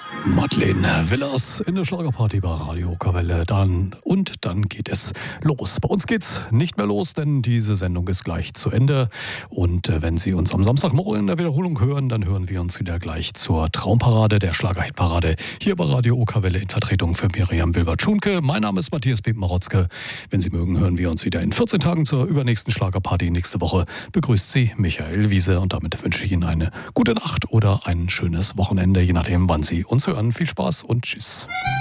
Madeleine Willers in der Schlagerparty bei Radio Okawelle. Dann geht es los. Bei uns geht's nicht mehr los, denn diese Sendung ist gleich zu Ende. Und wenn Sie uns am Samstagmorgen in der Wiederholung hören, dann hören wir uns wieder gleich zur Traumparade, der Schlagerhitparade, hier bei Radio Okawelle in Vertretung für Miriam Wilbert-Schunke. Mein Name ist Matthias Beben-Marotzke. Wenn Sie mögen, hören wir uns wieder in 14 Tagen zur übernächsten Schlagerparty. Nächste Woche begrüßt Sie Michael Wiese. Und damit wünsche ich Ihnen eine gute Nacht oder ein schönes Wochenende, je nachdem, wann Sie uns hören. Viel Spaß und tschüss.